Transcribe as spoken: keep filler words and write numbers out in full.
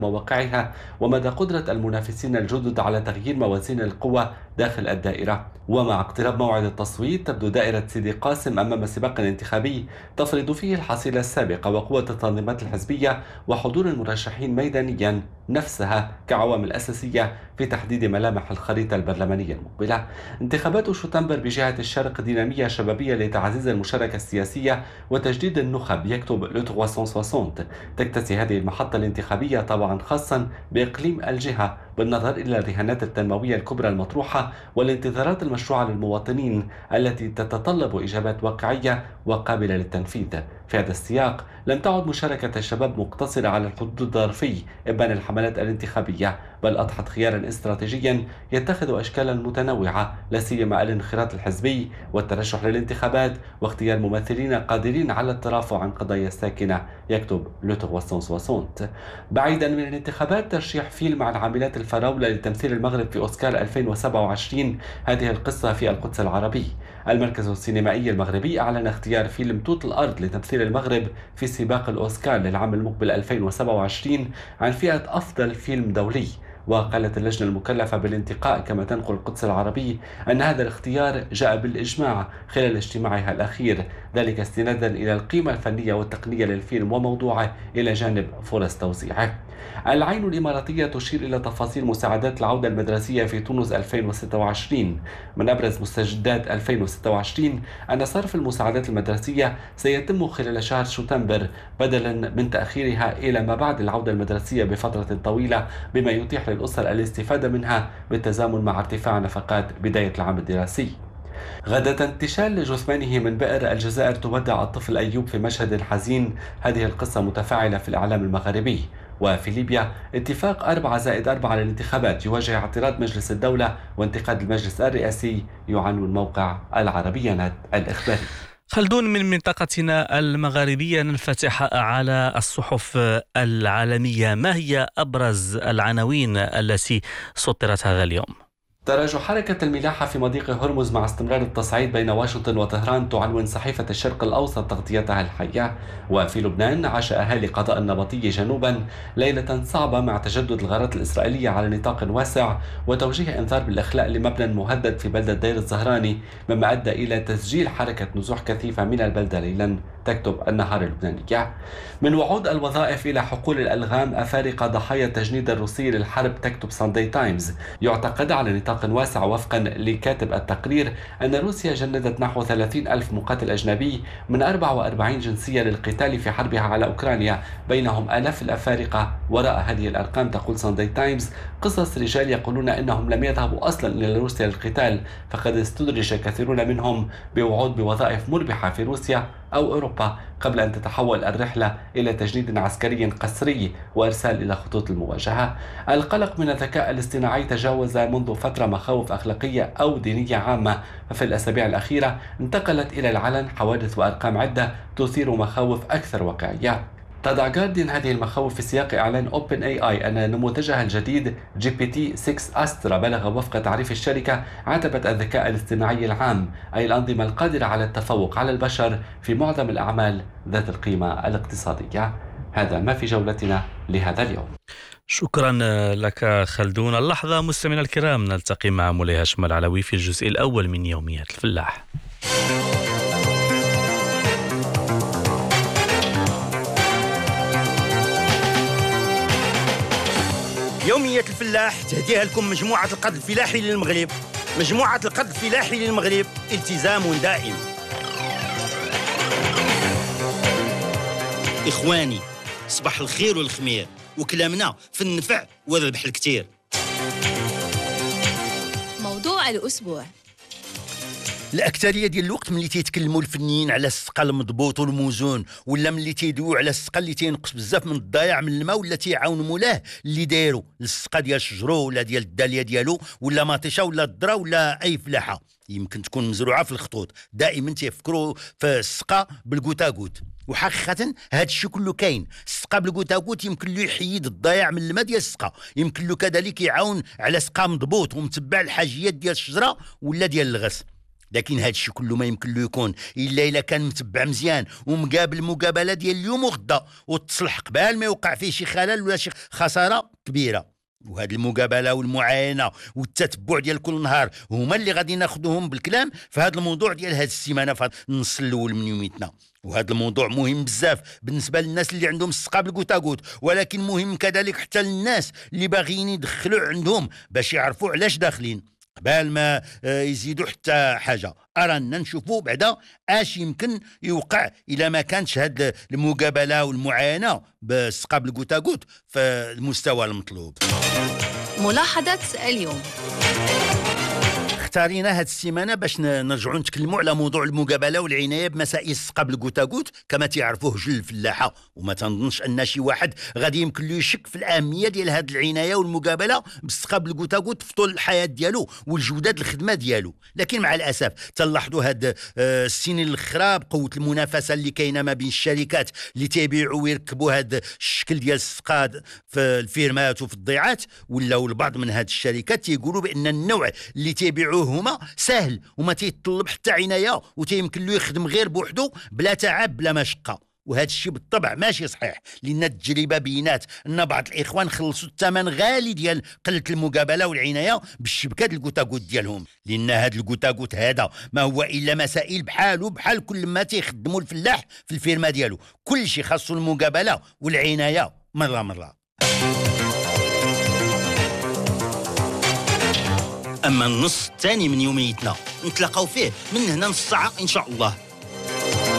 مواقعها ومدى قدرة المنافسين الجدد على تغيير موازين القوى داخل الدائرة. ومع اقتراب موعد التصويت تبدو دائرة سيدي قاسم أمام سباق انتخابي تفرض فيه الحصيلة السابقة وقوة التنظيمات الحزبية وحضور المرشحين ميدانيا نفسها كعوامل أساسية في تحديد ملامح الخريطة البرلمانية المقبلة. انتخابات شتنبر بجهة الشرق دينامية شبابية لتعزيز المشاركة السياسية وتجديد النخب، يكتب لو ثلاثمئة وستين. تكتسي هذه المحطة الانتخابية طابعا خاصا بإقليم الجهة بالنظر إلى الرهانات التنموية الكبرى المطروحة والانتظارات المشروعة للمواطنين التي تتطلب إجابات واقعية وقابلة للتنفيذ. في هذا السياق لم تعد مشاركة الشباب مقتصرة على الحدود الظرفي إبان الحملات الانتخابية، بل أضحت خيارا استراتيجيا يتخذ أشكالا متنوعة، لا سيما الانخراط الحزبي والترشح للانتخابات واختيار ممثلين قادرين على الترافع عن قضايا الساكنة، يكتب لو ثلاثمئة وستين. بعيدا من الانتخابات، ترشيح فيلم عن عاملات الفراولة لتمثيل المغرب في أوسكار ألفين وسبعة وعشرين، هذه القصة في القدس العربي. المركز السينمائي المغربي أعلن اختيار فيلم توت الأرض لتمثيل المغرب في سباق الأوسكار للعام المقبل ألفين وسبعة وعشرين عن فئة أفضل فيلم دولي. وقالت اللجنة المكلفة بالانتقاء كما تنقل القدس العربي أن هذا الاختيار جاء بالإجماع خلال اجتماعها الأخير، ذلك استنادا إلى القيمة الفنية والتقنية للفيلم وموضوعه إلى جانب فرص توزيعه. العين الإماراتية تشير إلى تفاصيل مساعدات العودة المدرسية في تونس ألفين وستة وعشرين. من أبرز مستجدات ألفين وستة وعشرين أن صرف المساعدات المدرسية سيتم خلال شهر شتنبر بدلا من تأخيرها إلى ما بعد العودة المدرسية بفترة طويلة، بما يتيح للأسر الاستفادة منها بالتزامن مع ارتفاع نفقات بداية العام الدراسي. غدة انتشال لجثمانه من بئر، الجزائر تودع الطفل أيوب في مشهد حزين، هذه القصة متفاعلة في الإعلام المغربي. وفي ليبيا اتفاق أربعة زائد أربعة للانتخابات يواجه اعتراض مجلس الدولة وانتقاد المجلس الرئاسي، يعنون موقع العربية الإخباري. خلدون، من منطقتنا المغاربية ننفتح على الصحف العالمية. ما هي أبرز العناوين التي سطرت هذا اليوم؟ تراجع حركة الملاحة في مضيق هرمز مع استمرار التصعيد بين واشنطن وطهران، تعنون صحيفة الشرق الأوسط تغطيتها الحية. وفي لبنان عاش أهالي قضاء النبطية جنوبا ليلة صعبة مع تجدد الغارات الإسرائيلية على نطاق واسع وتوجيه إنذار بالإخلاء لمبنى مهدد في بلدة دير الزهراني، مما أدى إلى تسجيل حركة نزوح كثيفة من البلدة ليلا، تكتب النهار اللبنانية. من وعود الوظائف إلى حقول الألغام، أفارقة ضحايا التجنيد الروسي للحرب، تكتب ساندي تايمز. يعتقد على نطاق واسع وفقا لكاتب التقرير أن روسيا جندت نحو ثلاثين ألف مقاتل أجنبي من أربعة وأربعين جنسية للقتال في حربها على أوكرانيا، بينهم آلاف الأفارقة. وراء هذه الأرقام، تقول ساندي تايمز، قصص رجال يقولون أنهم لم يذهبوا أصلا إلى روسيا للقتال، فقد استدرج كثيرون منهم بوعود بوظائف مربحة في روسيا أو أوروبا قبل أن تتحول الرحلة إلى تجنيد عسكري قسري وإرسال إلى خطوط المواجهة. القلق من الذكاء الاصطناعي تجاوز منذ فترة مخاوف أخلاقية أو دينية عامة، ففي الأسابيع الأخيرة انتقلت إلى العلن حوادث وأرقام عدة تثير مخاوف أكثر واقعية. تضع جارديان هذه المخاوف في سياق إعلان أوبن أي آي أن نموذجها الجديد جي بي تي ستة أسترا بلغ وفق تعريف الشركة عتبة الذكاء الاصطناعي العام، أي الأنظمة القادرة على التفوق على البشر في معظم الأعمال ذات القيمة الاقتصادية. هذا ما في جولتنا لهذا اليوم. شكرا لك خلدون. اللحظة مستمعينا الكرام نلتقي مع مولاي هاشم العلوي في الجزء الأول من يوميات الفلاح. يومية الفلاح تهديها لكم مجموعة القد الفلاحي للمغرب. مجموعة القد الفلاحي للمغرب، التزام دائم. إخواني، صباح الخير والخمير، وكلامنا في النفع والربح الكتير. موضوع الأسبوع. الأكثرية ديال الوقت ملي تيتكلموا الفنيين على السقا المضبوط والموزون، ولا ملي تيدويو على السقا اللي تينقص بزاف من الضياع من الماء، ولا تيعاونوا مولاه اللي دايروا السقا ديال الشجرو ولا ديال الداليه ديالو ولا ماطيشه ولا الذره ولا اي فلاحه يمكن تكون مزروعه في الخطوط. دائما تيفكروا في السقا بالكوتاكوت، وحقيقه هذا الشيء كله كاين. السقا بالكوتاكوت يمكن له يحيد الضياع من الماء ديال السقا، يمكن له كذلك يعاون على سقا مضبوط ومتبع الحاجيات ديال الشجره ولا ديال الغص. لكن هذا الشيء كله ما يمكن له يكون الا الا كان متبع مزيان ومقابل المقابله ديال اليوم وغدا وتصلح قبال ما يوقع فيه شي خلل ولا شي خساره كبيره. وهذه المقابله والمعاينه والتتبع ديال كل نهار هما اللي غادي ناخذوهم بالكلام في هذا الموضوع ديال هذه السيمانه في النص الاول من يوميتنا. وهذا الموضوع مهم بزاف بالنسبه للناس اللي عندهم الثقه بالكوتاكوت، ولكن مهم كذلك حتى للناس اللي باغيين يدخلوا عندهم باش يعرفوا علاش داخلين قبل ما يزيدوا حتى حاجه. ارانا نشوفوا بعدا اش يمكن يوقع الا ما كانتش هاد المقابله والمعاينه بالثقه بالكوتاكوت في المستوى المطلوب. ملاحظة اليوم. اختارينا هاد السيمانه باش نرجعوا نتكلموا على موضوع المقابله والعنايه بمسائل الثقه بالكوتاكوت كما تعرفوه جل الفلاحه. وما تنظنش ان شي واحد غادي يمكن له يشك في الاهميه ديال هاد العنايه والمقابله بالثقه بالكوتاكوت في طول الحياه ديالو والجوده الخدمه ديالو. لكن مع الاسف تلاحظوا هاد السنين الاخرى بقوه المنافسه اللي كاينه ما بين الشركات اللي تيبيعوا ويركبوا هاد الشكل ديال الثقه في الفيرمات وفي الضيعات، ولاو البعض من هاد الشركات تيقولوا بان النوع اللي تيبيعوه هما سهل وما تيطلب حتى عنايه وتيمكن له يخدم غير بوحده بلا تعب بلا مشقه. وهذا الشيء بالطبع ماشي صحيح، لان التجربه بينات ان بعض الاخوان خلصوا الثمن غالي ديال قله المقابله والعنايه بالشبكات الكوتاكوت ديالهم. لان هذا الكوتاكوت هذا ما هو الا مسائل بحالو بحال كل ما تيخدموا الفلاح في الفيرما ديالو، كل شيء خاصو المقابله والعنايه مره مره. اما النص الثاني من يوميتنا نتلاقاو فيه من هنا نص ساعه ان شاء الله.